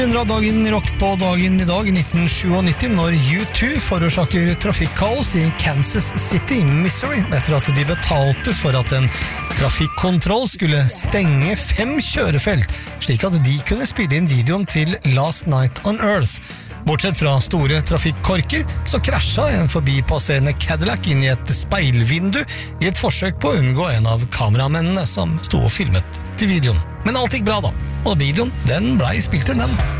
100 dagen i rock på dagen i dag 1997 når U2 forårsaker trafikkaos i Kansas City, Missouri, etter at de betalte for at en trafikkontroll skulle stenge 5 kjørefelt, slik at de kunne spille inn videoen til Last Night on Earth. Bortsett fra store trafikkorker, så krasja en forbipasserende Cadillac inn i et speilvindu i et forsøk på å unngå en av kameramennene som sto og filmet til videoen. Men alt gikk bra da, og videoen den ble spilt inn den.